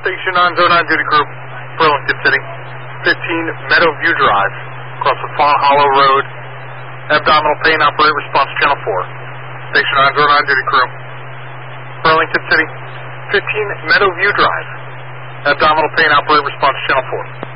Station 909 duty crew, Burlington City, 15 Meadowview Drive, across the Fawn Hollow Road. Abdominal pain, operate response channel 4. Station 909 duty crew, Burlington City, 15 Meadowview Drive. Abdominal pain, operate response channel 4.